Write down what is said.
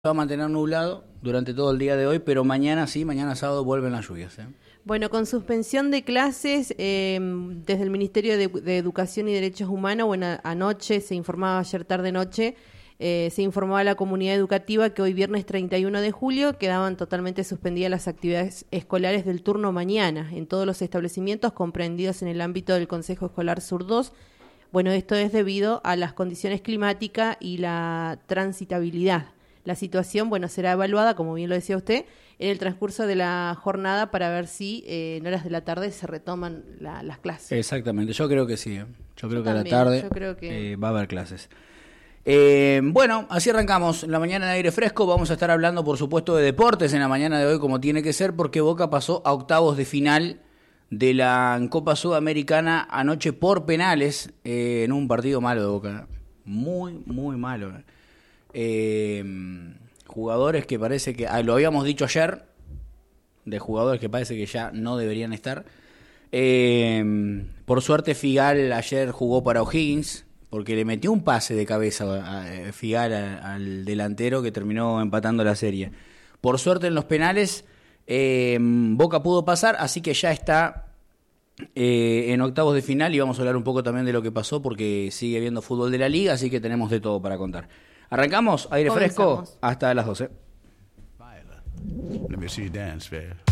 Va a mantener nublado durante todo el día de hoy, pero mañana sí, mañana sábado vuelven las lluvias. Bueno, con suspensión de clases, desde el Ministerio de Educación y Derechos Humanos, bueno, anoche se informaba, ayer tarde-noche, se informó a la comunidad educativa que hoy viernes 31 de julio quedaban totalmente suspendidas las actividades escolares del turno mañana en todos los establecimientos comprendidos en el ámbito del Consejo Escolar Sur 2. Bueno, esto es debido a las condiciones climáticas y la transitabilidad. La situación, bueno, será evaluada, como bien lo decía usted, en el transcurso de la jornada para ver si en horas de la tarde se retoman las clases. Exactamente, yo creo que sí. Yo creo que también, a la tarde yo creo que... va a haber clases. Bueno, así arrancamos la mañana de aire fresco. Vamos a estar hablando, por supuesto, de deportes en la mañana de hoy, como tiene que ser, porque Boca pasó a octavos de final de la Copa Sudamericana anoche por penales en un partido malo de Boca. Muy, muy malo. Jugadores que parece que lo habíamos dicho ayer, de jugadores que parece que ya no deberían estar. Por suerte Figal ayer jugó para O'Higgins porque le metió un pase de cabeza a Figal al delantero que terminó empatando la serie. Por suerte en los penales Boca pudo pasar, así que ya está en octavos de final, y vamos a hablar un poco también de lo que pasó porque sigue habiendo fútbol de la liga, así que tenemos de todo para contar. Arrancamos, aire fresco, hasta las 12. Let me see you dance, man.